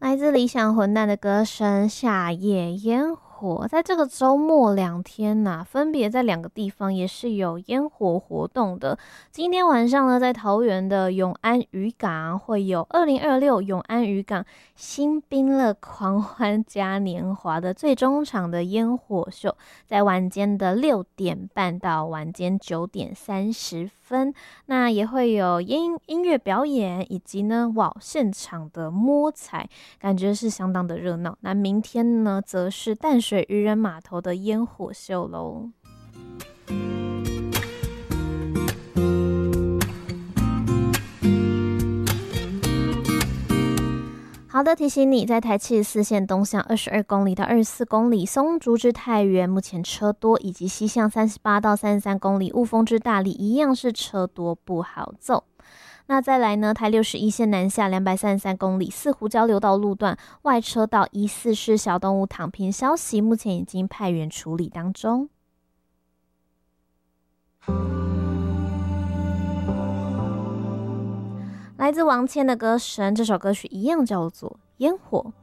来自理想混蛋的歌声夏夜烟火，在这个周末2天分别在2个地方也是有烟火活动的。今天晚上呢，在桃园的永安渔港会有2026永安渔港新宾乐狂欢嘉年华的最终场的烟火秀，在晚间的6点半到晚间9点30分，那也会有音乐表演，以及呢现场的摸彩，感觉是相当的热闹。那明天呢，则是淡水渔人码头的烟火秀喽。好的，提醒你，在台74线东向22公里到24公里，松竹至太原目前车多，以及西向38到33公里，雾峰至大里一样是车多不好走。那再来呢，台61线南下233公里，四湖交流道路段外车道疑似是小动物躺平消息，目前已经派员处理当中。来自王倩的歌声，这首歌曲一样叫做烟火。